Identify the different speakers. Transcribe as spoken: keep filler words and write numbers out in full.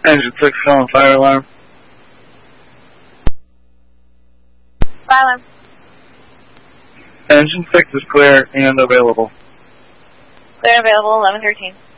Speaker 1: Engine six calling fire alarm.
Speaker 2: Fire alarm.
Speaker 1: Engine six is clear and available.
Speaker 2: Clear and available, eleven thirteen.